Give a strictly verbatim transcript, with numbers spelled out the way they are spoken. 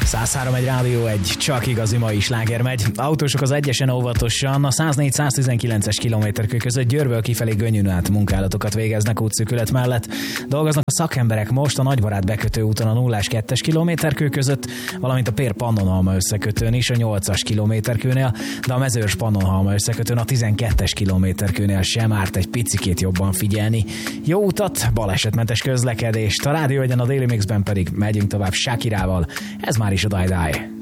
száz három egy Rádió egy, csak igazi mai sláger megy. Autósok az egyesen óvatosan, a száz négy száz tizenkilences kilométerkő között Győrből kifelé Gönyűn át munkálatokat végeznek útszűkület mellett. Dolgoznak a szakemberek most a Nagybarát bekötő úton a nullás kettes kilométerkő között, valamint a Pér-Pannonhalma összekötőn is a nyolcas kilométerkőnél, de a Mezőrs-Pannonhalma összekötőn a tizenkettes kilométerkőnél sem árt egy picikét jobban figyelni. Jó utat, balesetmentes közlekedést, a Rádió egyen a Daily Mixben pedig megyünk tovább Shakirával. Ez már is a Die Die.